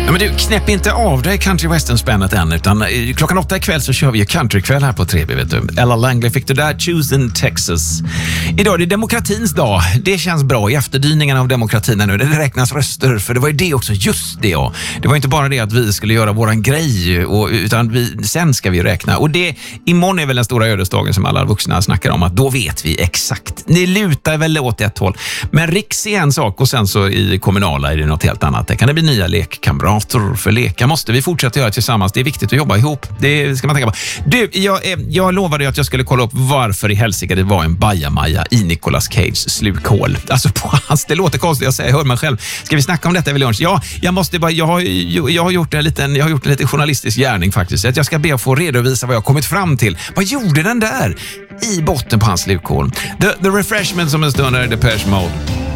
Ja, men du, knäpp inte av dig country western-spännet än, utan klockan 8 ikväll så kör vi countrykväll här på 3B, vet du. Ella Langley fick det där, Choosing Texas. Idag är det demokratins dag. Det känns bra i efterdyningarna av demokratin nu. Det räknas röster, för det var ju det också, just det, ja. Det var inte bara det att vi skulle göra våran grej, utan sen ska vi räkna. Och det, imorgon är väl den stora ödesdagen som alla vuxna snackar om, att då vet vi exakt. Ni lutar väl åt ett håll. Men riks är en sak och sen så i kommunala är det något helt annat. Det kan det bli nya lekkamrater. För leka måste vi fortsätta göra tillsammans. Det är viktigt att jobba ihop. Det ska man tänka på. Du, jag lovade ju att jag skulle kolla upp varför i helsike det var en bajamaja i Nicolas Cages slukhål. Alltså på hans, det låter konstigt, jag hör mig själv. Ska vi snacka om detta vid lunch? Ja, jag måste bara, jag har gjort en liten journalistisk gärning faktiskt. Att jag ska be att få redovisa vad jag har kommit fram till. Vad gjorde den där i botten på hans slukhål? The Refreshment som en stund är Depeche Mode.